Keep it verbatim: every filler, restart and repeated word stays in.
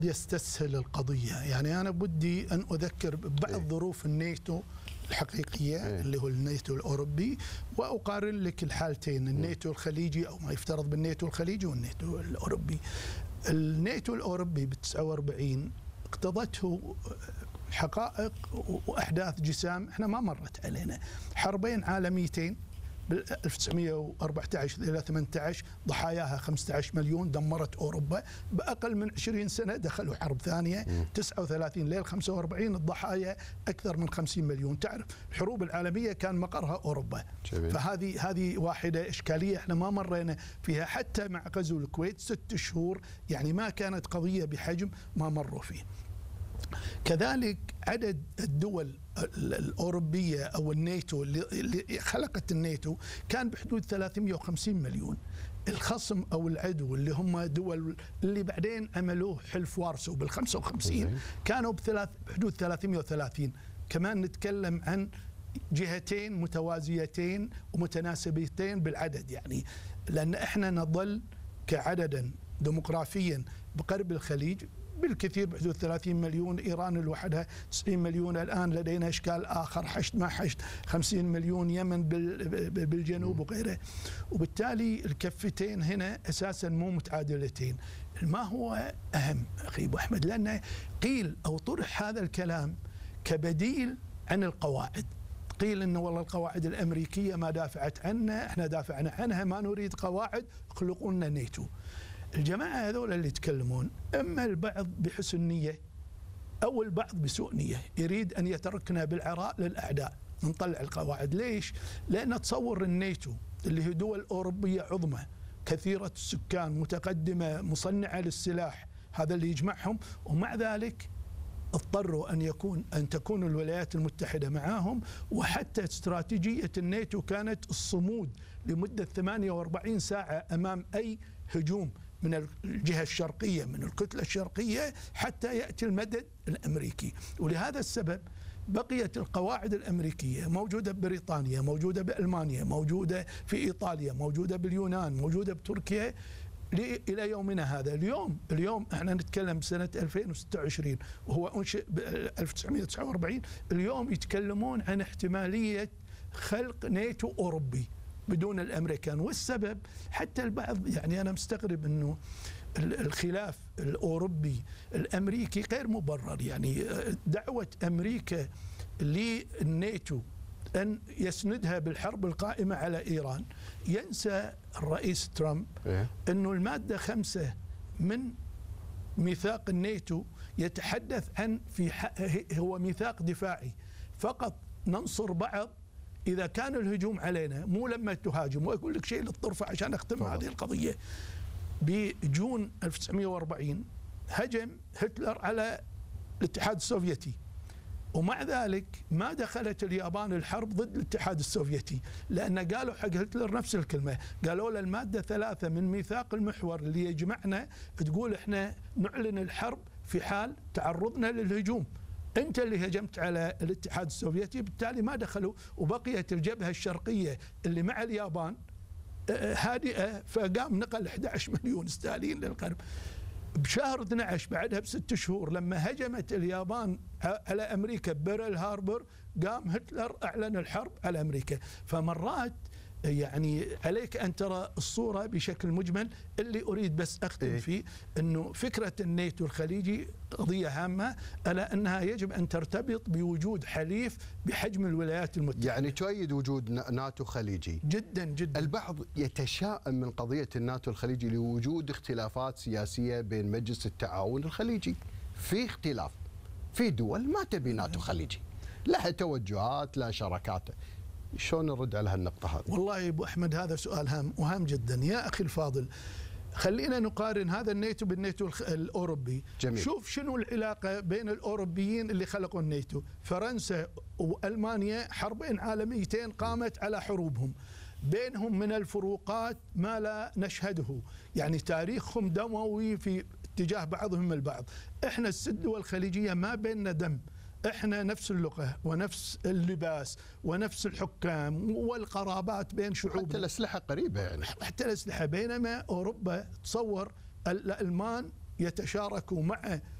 يستسهل القضية. يعني أنا بدي أن أذكر ببعض إيه؟ ظروف الناتو الحقيقية إيه؟ اللي هو الناتو الأوروبي، وأقارن لك الحالتين، الناتو الخليجي أو ما يفترض بالناتو الخليجي والناتو الأوروبي. الناتو الأوروبي ب تسعة وأربعين اقتضته حقائق وأحداث جسام احنا ما مرت علينا، حربين عالميتين بال ألف وتسعمئة وأربعة عشر إلى ثمانية عشر ضحاياها خمسة عشر مليون، دمرت أوروبا. بأقل من عشرين سنة دخلوا حرب ثانية تسعة وثلاثين ليل خمسة وأربعين، الضحايا أكثر من خمسين مليون. تعرف الحروب العالمية كان مقرها أوروبا. جميل. فهذه هذه واحدة إشكالية احنا ما مرينا فيها، حتى مع غزو الكويت ست شهور يعني ما كانت قضية بحجم ما مروا فيه. كذلك عدد الدول الأوروبية أو الناتو اللي خلقت الناتو كان بحدود ثلاثمئة وخمسين مليون. الخصم أو العدو اللي هم دول اللي بعدين عملوه حلف وارسو بال خمسة وخمسين كانوا بحدود ثلاثمئة وثلاثين. كمان نتكلم عن جهتين متوازيتين ومتناسبتين بالعدد، يعني لأن احنا نظل كعددا ديموغرافيا بقرب الخليج بالكثير بحدود ثلاثين مليون، إيران لوحدها تسعين مليون، الآن لدينا إشكال آخر حشد ما حشد خمسين مليون، يمن بالجنوب وغيره. وبالتالي الكفتين هنا أساسا مو متعادلتين. ما هو أهم أخي أبو أحمد؟ لأن قيل أو طرح هذا الكلام كبديل عن القواعد. قيل إنه والله القواعد الأمريكية ما دافعت عنا، إحنا دافعنا عنها، ما نريد قواعد، اخلقوا لنا ناتو. الجماعة هذول اللي يتكلمون إما البعض بحسن نية أو البعض بسوء نية، يريد أن يتركنا بالعراء للأعداء. نطلع القواعد ليش؟ لأن تصور الناتو اللي هي دول أوروبية عظمى كثيرة السكان متقدمة مصنعة للسلاح، هذا اللي يجمعهم، ومع ذلك اضطروا أن يكون أن تكون الولايات المتحدة معاهم. وحتى استراتيجية الناتو كانت الصمود لمدة ثمانية وأربعين ساعة أمام أي هجوم من الجهة الشرقية من الكتلة الشرقية حتى يأتي المدد الأمريكي. ولهذا السبب بقيت القواعد الأمريكية موجودة ببريطانيا، موجودة بألمانيا، موجودة في إيطاليا، موجودة باليونان، موجودة بتركيا إلى يومنا هذا. اليوم اليوم احنا نتكلم بسنة ألفين وستة وعشرين وهو أنشئ ب ألف وتسعمئة وتسعة وأربعين. اليوم يتكلمون عن احتمالية خلق ناتو أوروبي بدون الأمريكان. والسبب حتى البعض يعني أنا مستغرب أنه الخلاف الأوروبي الأمريكي غير مبرر. يعني دعوة أمريكا للناتو أن يسندها بالحرب القائمة على إيران، ينسى الرئيس ترامب أنه المادة خمسة من ميثاق الناتو يتحدث عن في هو ميثاق دفاعي، فقط ننصر بعض إذا كان الهجوم علينا، مو لما تهاجم. وأقول لك شيء للطرفة عشان أختم هذه القضية. بجون ألف وتسعمئة وأربعين هجم هتلر على الاتحاد السوفيتي، ومع ذلك ما دخلت اليابان الحرب ضد الاتحاد السوفيتي، لأن قالوا حق هتلر نفس الكلمة، قالوا له المادة ثلاثة من ميثاق المحور اللي يجمعنا تقول احنا نعلن الحرب في حال تعرضنا للهجوم. أنت اللي هجمت على الاتحاد السوفيتي، بالتالي ما دخلوا، وبقيت الجبهة الشرقية اللي مع اليابان هادئة، فقام نقل أحد عشر مليون ستالين للغرب. بشهر اثني عشر بعدها بست شهور لما هجمت اليابان على أمريكا ببيرل هاربر، قام هتلر أعلن الحرب على أمريكا. فمرات يعني عليك أن ترى الصورة بشكل مجمل. اللي أريد بس أختم إيه؟ فيه أنه فكرة الناتو الخليجي قضية هامة، ألا أنها يجب أن ترتبط بوجود حليف بحجم الولايات المتحدة. يعني تؤيد وجود ناتو خليجي؟ جدا جدا. البعض يتشائم من قضية الناتو الخليجي لوجود اختلافات سياسية بين مجلس التعاون الخليجي. في اختلاف، في دول ما تبي ناتو خليجي، لها توجهات، لها شراكات. شلون نرد على هالنقطة هذه؟ والله يا أبو أحمد هذا سؤال هام وهام جدا. يا أخي الفاضل، خلينا نقارن هذا الناتو بالناتو الأوروبي. جميل. شوف شنو العلاقة بين الأوروبيين اللي خلقوا الناتو. فرنسا وألمانيا حربين عالميتين قامت على حروبهم، بينهم من الفروقات ما لا نشهده، يعني تاريخهم دموي في اتجاه بعضهم البعض. احنا الست دول الخليجية ما بيننا دم، احنا نفس اللغة ونفس اللباس ونفس الحكام والقرابات بين شعوبنا، حتى الأسلحة قريبة يعني، حتى الأسلحة. بينما أوروبا تصور الألمان يتشاركوا مع